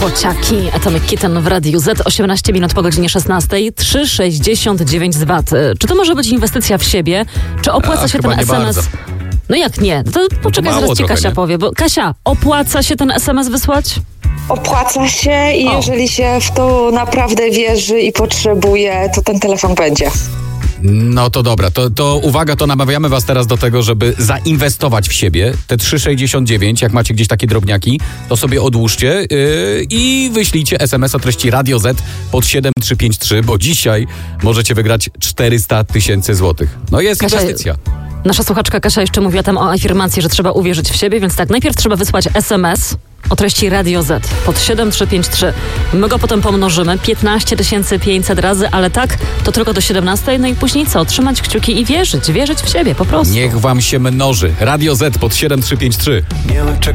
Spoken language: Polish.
Kociaki, Atomic Kitten w Radiu Z, 18 minut po godzinie 16, 3,69 z VAT. Czy to może być inwestycja w siebie? Czy opłaca się ten SMS? Bardzo. No jak nie? To poczekaj, mało zaraz ci trochę, Kasia nie? powie. Bo Kasia, opłaca się ten SMS wysłać? Opłaca się i jeżeli się w to naprawdę wierzy i potrzebuje, to ten telefon będzie. No to dobra, to uwaga, to namawiamy was teraz do tego, żeby zainwestować w siebie. Te 3,69, jak macie gdzieś takie drobniaki, to sobie odłóżcie i wyślijcie SMS o treści Radio Z pod 7353, bo dzisiaj możecie wygrać 400 000 złotych. No jest Kasia, inwestycja. Nasza słuchaczka Kasia jeszcze mówiła tam o afirmacji, że trzeba uwierzyć w siebie, więc tak, najpierw trzeba wysłać SMS o treści Radio Z pod 7353. My go potem pomnożymy 15 500 razy, ale tak, to tylko do 17. No i później co? Trzymać kciuki i wierzyć w siebie po prostu. Niech wam się mnoży. Radio Z pod 7353.